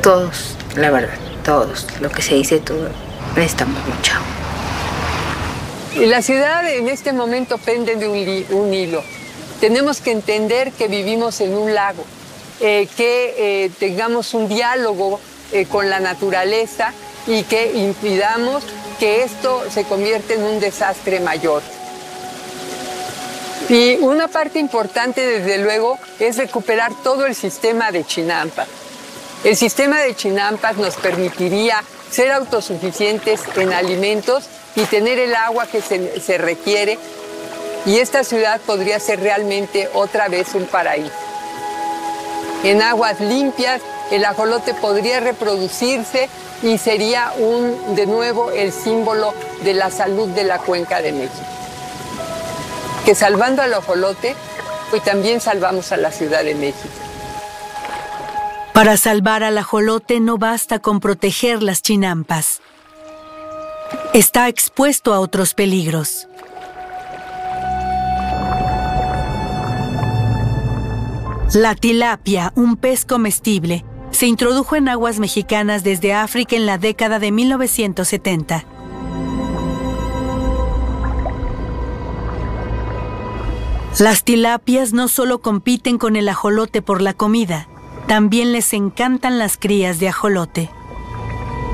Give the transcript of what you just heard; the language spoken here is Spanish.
Todos, la verdad, todos. Lo que se dice, todo, necesitamos mucho. La ciudad en este momento pende de un hilo. Tenemos que entender que vivimos en un lago, que tengamos un diálogo con la naturaleza y que impidamos que esto se convierta en un desastre mayor. Y una parte importante, desde luego, es recuperar todo el sistema de Chinampa. El sistema de Chinampas nos permitiría ser autosuficientes en alimentos y tener el agua que se requiere, y esta ciudad podría ser realmente otra vez un paraíso. En aguas limpias, el ajolote podría reproducirse y sería de nuevo el símbolo de la salud de la Cuenca de México. Que salvando al ajolote, pues también salvamos a la Ciudad de México. Para salvar al ajolote no basta con proteger las chinampas. Está expuesto a otros peligros. La tilapia, un pez comestible, se introdujo en aguas mexicanas desde África en la década de 1970. Las tilapias no solo compiten con el ajolote por la comida, también les encantan las crías de ajolote.